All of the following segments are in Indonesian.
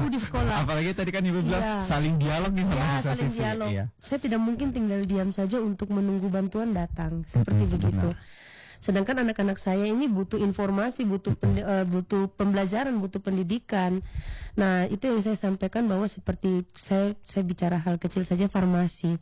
menunggu di sekolah. Apalagi tadi kan Ibu bilang saling dialog nih sama saling siswa-siswi. dialog. Saya tidak mungkin tinggal diam saja untuk menunggu bantuan datang seperti begitu. Sedangkan anak-anak saya ini butuh informasi, butuh pembelajaran, butuh pendidikan. Nah, itu yang saya sampaikan bahwa seperti saya bicara hal kecil saja, farmasi.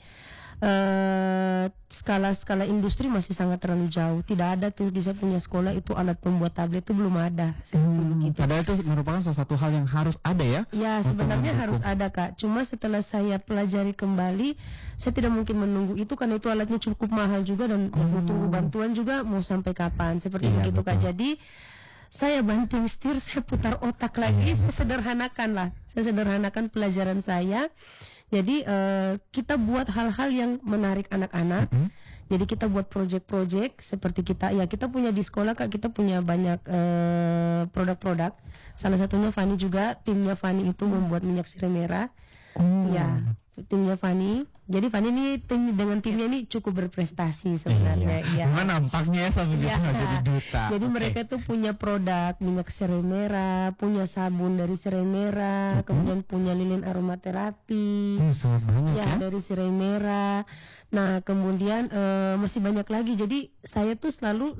Skala industri masih sangat terlalu jauh. Tidak ada tuh di saya punya sekolah itu alat pembuat tablet itu belum ada. Begitu. Padahal itu merupakan salah satu hal yang harus ada ya? Ya, sebenarnya harus ada, Kak. Cuma setelah saya pelajari kembali, saya tidak mungkin menunggu itu karena itu alatnya cukup mahal juga dan mau tunggu bantuan juga mau sampai kapan. Seperti begitu, Kak. Jadi saya banting setir, saya putar otak lagi, saya sederhanakan pelajaran saya. Jadi kita buat hal-hal yang menarik anak-anak. Jadi kita buat proyek-proyek seperti kita punya di sekolah, Kak, kita punya banyak produk-produk. Salah satunya Fani juga, timnya Fani itu membuat minyak sirih merah. Ya, timnya Fani. Jadi Fani ini dengan timnya ini cukup berprestasi sebenarnya. Memang nampaknya sampai bisa jadi duta. Jadi mereka tuh punya produk minyak serai merah, punya sabun dari serai merah, kemudian punya lilin aromaterapi. Dari serai merah. Nah, kemudian masih banyak lagi. Jadi saya tuh selalu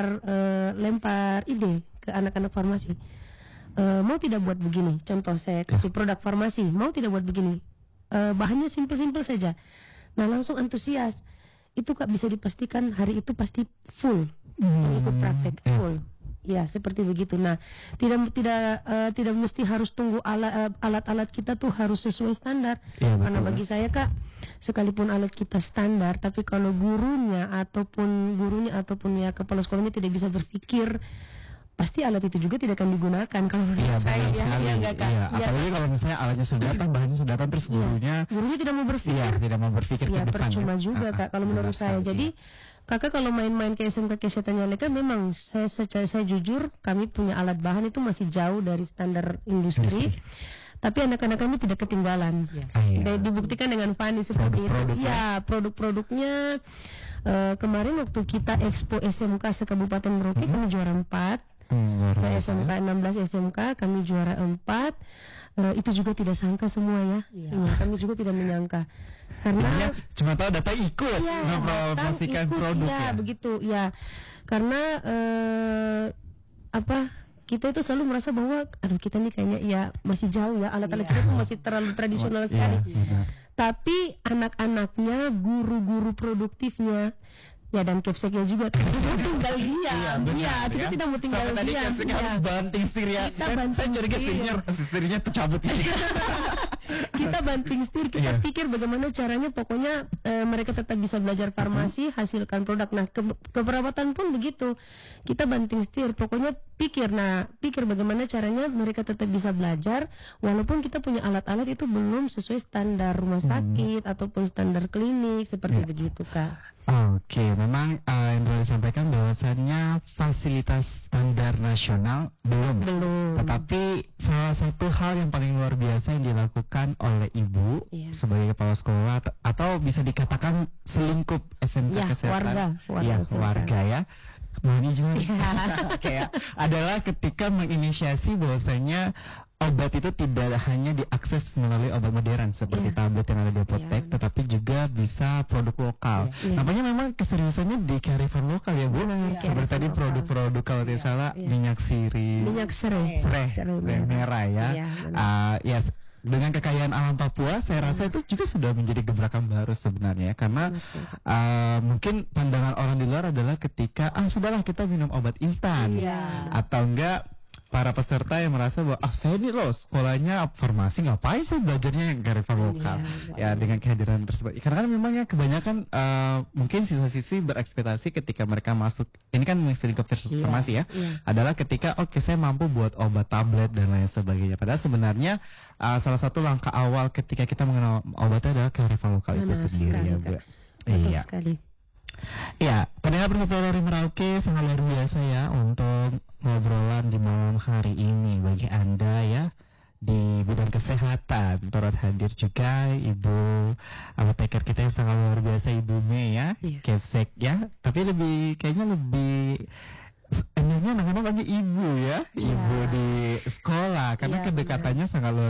lempar ide ke anak-anak farmasi. Mau tidak buat begini? Contoh saya kasih produk farmasi, mau tidak buat begini? Bahannya simpel-simpel saja. Nah, langsung antusias. Itu, Kak, bisa dipastikan hari itu pasti full ikut praktek full. Ya, seperti begitu. Nah, tidak mesti harus tunggu alat-alat kita tuh harus sesuai standar. Karena bagi saya, Kak, sekalipun alat kita standar, tapi kalau gurunya ataupun ya kepala sekolahnya tidak bisa berpikir, pasti alat itu juga tidak akan digunakan kalau menurut saya. Apalagi kalau misalnya alatnya sudah datang, bahannya sudah datang, terus gurunya tidak mau berpikir. Tidak mau berpikir ke depan. Percuma juga, Kak, kalau menurut saya. Jadi Kakak kalau main-main ke SMK Kesehatan Nyaleka, memang saya jujur, kami punya alat bahan itu masih jauh dari standar industri. Tapi anak-anak kami tidak ketinggalan. Dibuktikan dengan Fani seperti itu. Produk-produknya kemarin waktu kita Expo SMK se-Kabupaten Merauke, kami juara 4. Saya SMK 16 SMK, kami juara 4. Itu juga tidak sangka semua ya. Kami juga tidak menyangka. Karena cuma tahu data ikut mempromosikan produk ya. Begitu ya. Karena kita itu selalu merasa bahwa kita nih kayaknya masih jauh ya, alat-alat kita tuh masih terlalu tradisional sekali. Tapi anak-anaknya, guru-guru produktifnya, dan Kepseknya juga kita mau tinggal diam. Kita tidak mau tinggal diam. Sampai tadi Kepseknya harus banting setir ya. Saya curiga setirnya tercabut ini. Kita banting setir, kita pikir bagaimana caranya, pokoknya mereka tetap bisa belajar farmasi, hasilkan produk. Nah, keperawatan pun begitu. Kita banting setir, pokoknya pikir bagaimana caranya mereka tetap bisa belajar walaupun kita punya alat-alat itu belum sesuai standar rumah sakit ataupun standar klinik seperti begitu, Kak. Oke, memang yang boleh disampaikan bahwasannya fasilitas standar nasional belum. Tetapi salah satu hal yang paling luar biasa yang dilakukan oleh Ibu sebagai kepala sekolah atau bisa dikatakan selingkup SMK Kesehatan warga ya. Mohon izin adalah ketika menginisiasi bahwasanya obat itu tidak hanya diakses melalui obat modern seperti tablet yang ada di apotek, tetapi juga bisa produk lokal. Nampaknya memang keseriusannya di kearifan lokal ya, Bu. Seperti tadi produk-produk kalau tidak salah minyak sirih, minyak serai merah ya. Dengan kekayaan alam Papua, saya rasa itu juga sudah menjadi gebrakan baru sebenarnya, karena mungkin pandangan orang di luar adalah ketika sudahlah kita minum obat instan, atau enggak para peserta yang merasa bahwa saya ini loh sekolahnya farmasi, ngapain sih belajarnya yang kearifan lokal dengan kehadiran tersebut. Karena kan memang ya kebanyakan mungkin siswa-siswi berekspektasi ketika mereka masuk, ini kan lingkup farmasi adalah ketika saya mampu buat obat tablet dan lain sebagainya. Padahal sebenarnya salah satu langkah awal ketika kita mengenal obatnya adalah kearifan lokal itu sendiri, ya, Bu. Betul sekali. Ya, pendengar Persatuan dari Merauke, sangat luar biasa ya untuk ngobrolan di malam hari ini bagi Anda ya di bidang kesehatan. Turut hadir juga Ibu apoteker kita yang sangat luar biasa, Ibu Me ya, Kepsek ya. Tapi kayaknya lebih enaknya anak-anak panggil Ibu ya, Ibu di sekolah karena kedekatannya sangat luar